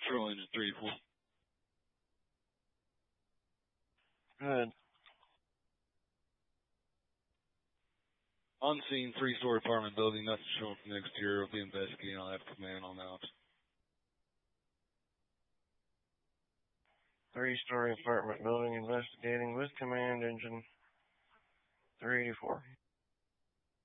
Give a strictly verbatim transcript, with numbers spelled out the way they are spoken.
Patrol engine three four. Good. On scene, three-story apartment building, nothing shown from the exterior. Will be investigating. I'll have command on out. Three-story apartment building investigating with command engine three eighty-four.